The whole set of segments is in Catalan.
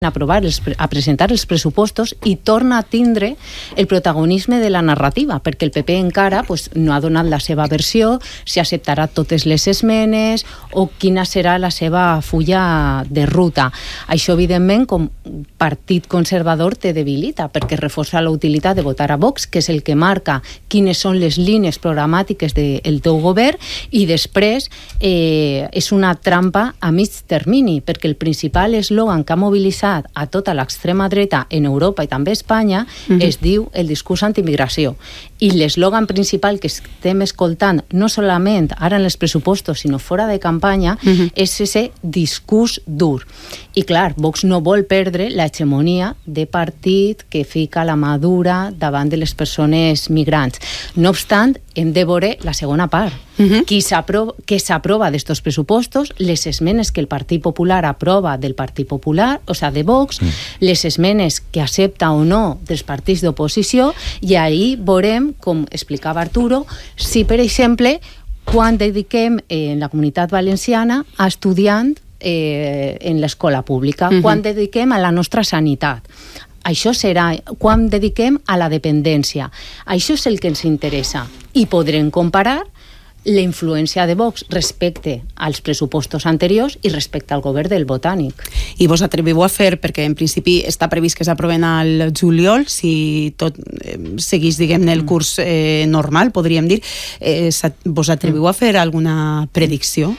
a presentar els pressupostos i torna a tindre el protagonisme de la narrativa, perquè el PP encara no ha donat la seva versió, si acceptarà totes les esmenes o quina serà la seva fulla de ruta. Això, evidentment, com partit conservador te debilita, perquè reforça la utilitat de votar a Vox, que és el que marca quines són les línies programàtiques del teu govern, i després és una trampa a mig termini, perquè el principal eslògan que ha mobilitzat a tota l'extrema dreta en Europa i també a Espanya es diu el discurs antiimigració. I l'eslògan principal que estem escoltant, no solament ara en els pressupostos, sinó fora de campanya, és ese discurs dur. I clar, Vox no vol perdre l'hegemonia de partit que fica la mà dura davant de les persones migrants. No obstant, hem de veure la segona part. Que s'aprova d'estos pressupostos, les esmenes que el Partit Popular aprova del Partit Popular, o sigui, de Vox, les esmenes que accepta o no dels partits d'oposició, i ahir veurem, com explicava Arturo, si, per exemple, quan dediquem en la Comunitat Valenciana a estudiant en l'escola pública, quan dediquem a la nostra sanitat. Això serà quan dediquem a la dependència. Això és el que ens interessa. I podrem comparar la influència de Vox respecte als pressupostos anteriors i respecte al govern del Botànic. I vos atreviu a fer, perquè en principi està previst que s'aproven al juliol, si tot seguís, diguem-ne, el curs normal, podríem dir, vos atreviu a fer alguna predicció?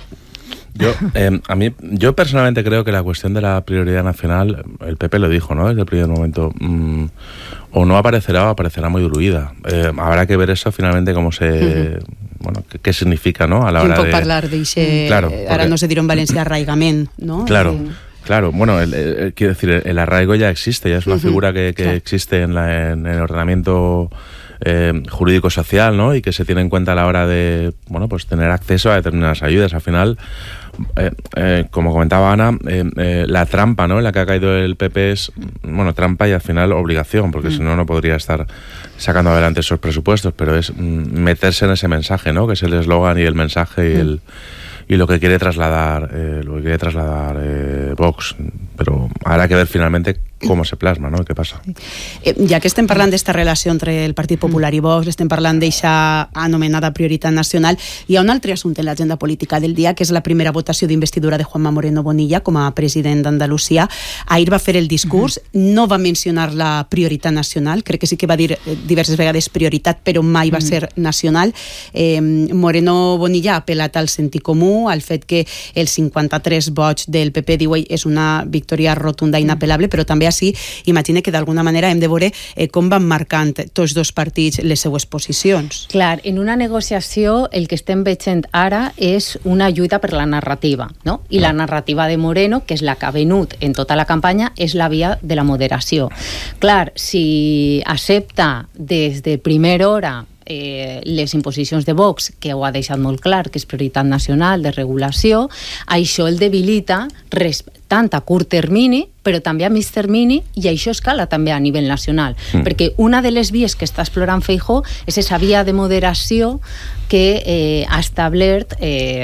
Yo personalmente creo que la cuestión de la prioridad nacional, el PP lo dijo, ¿no? Desde el primer momento, o no aparecerá o aparecerá muy diluida. Habrá que ver eso finalmente cómo se... Bueno, qué significa, ¿no? A la hora de... parlar d'això, claro, ahora no se dirá en Valencia arraigament, ¿no? Claro. Claro, bueno, quiero decir, el arraigo ya existe, ya es una figura que existe en el ordenamiento jurídico-social, ¿no? Y que se tiene en cuenta a la hora de, bueno, pues tener acceso a determinadas ayudas. Al final, como comentaba Ana, la trampa, ¿no?, en la que ha caído el PP es, bueno, trampa y al final obligación, porque si no, no podría estar sacando adelante esos presupuestos, pero es meterse en ese mensaje, ¿no?, que es el eslogan y el mensaje y lo que quiere trasladar Vox, però habrá que ver finalmente com se plasma, no? Què passa? Ja que estem parlant d'esta relació entre el Partit Popular i Vox, estem parlant d'eixa anomenada prioritat nacional, hi ha un altre assumpte en l'agenda política del dia, que és la primera votació d'investidura de Juanma Moreno Bonilla com a president d'Andalusia. Ahir va fer el discurs, no va mencionar la prioritat nacional, crec que sí que va dir diverses vegades prioritat, però mai va ser nacional. Moreno Bonilla ha apel·lat al sentit comú, al fet que el 53 vots del PP, diu ell, és una victòria rotunda i inapel·lable, però també així, imagina que d'alguna manera hem de veure com van marcant tots dos partits les seues posicions. Clar, en una negociació el que estem veient ara és una lluita per la narrativa, no? I la narrativa de Moreno, que és la que ha venut en tota la campanya, és la via de la moderació. Clar, si accepta des de primera hora les imposicions de Vox, que ho ha deixat molt clar, que és prioritat nacional de regulació, això el debilita tant a curt termini, però també a mig termini, i això escala també a nivell nacional, perquè una de les vies que està explorant Feijóo és esa via de moderació que ha establert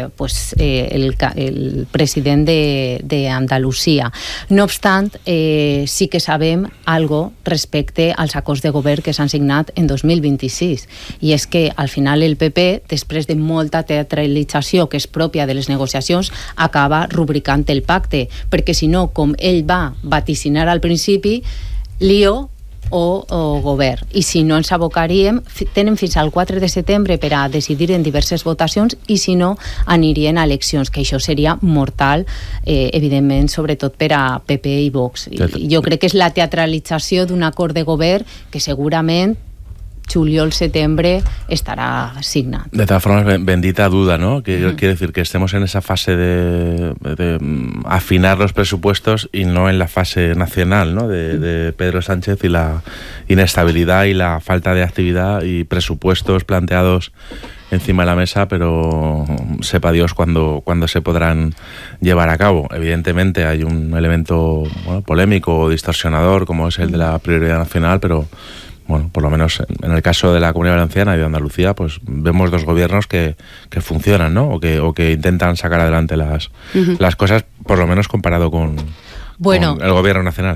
el president d'Andalusia. No obstant, sí que sabem algo respecte als acords de govern que s'han signat en 2026, i és que al final el PP, després de molta teatralització que és pròpia de les negociacions, acaba rubricant el pacte, perquè si no, com ell va vaticinar al principi, lío o govern. I si no, ens abocaríem, tenen fins al 4 de setembre per a decidir en diverses votacions, i si no, anirien a eleccions, que això seria mortal, evidentment, sobretot per a PP i Vox. Jo crec que és la teatralització d'un acord de govern que segurament juliol-setembre estará signat. De todas formas, bendita duda, ¿no? Que quiere decir que estemos en esa fase de afinar los presupuestos y no en la fase nacional, ¿no? De Pedro Sánchez y la inestabilidad y la falta de actividad y presupuestos planteados encima de la mesa, pero sepa Dios cuándo se podrán llevar a cabo. Evidentemente hay un elemento, bueno, polémico o distorsionador como es el de la prioridad nacional, pero bueno, por lo menos en el caso de la Comunidad Valenciana y de Andalucía, pues vemos dos gobiernos que funcionan, ¿no? O que intentan sacar adelante las cosas, por lo menos comparado con con el gobierno nacional.